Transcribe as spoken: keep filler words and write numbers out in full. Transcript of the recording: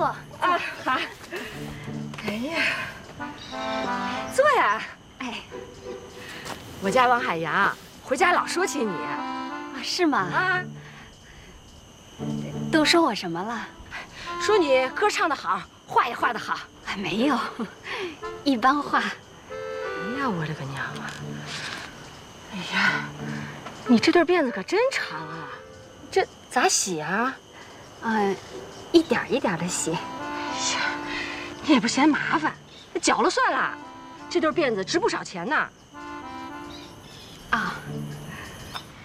坐啊，好。哎呀，坐呀！哎，我家王海洋回家老说起你。 啊，是吗？ 啊， 都说我什么了？ 说你歌唱得好，画也画得好。 哎，没有，一般画。 哎呀，我的个娘啊！哎呀，你这对辫子可真长啊，这咋洗啊？ 嗯，一点一点的洗。 哎呀，你也不嫌麻烦，绞了算了。这对辫子值不少钱呢。